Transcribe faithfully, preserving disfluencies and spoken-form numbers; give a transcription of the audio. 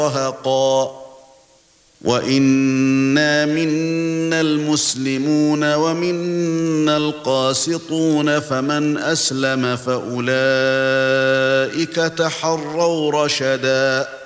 رهقا وَإِنَّا مِنَّا الْمُسْلِمُونَ وَمِنَّا الْقَاسِطُونَ فَمَنْ أَسْلَمَ فَأُولَئِكَ تَحَرَّوْا رَشَدًا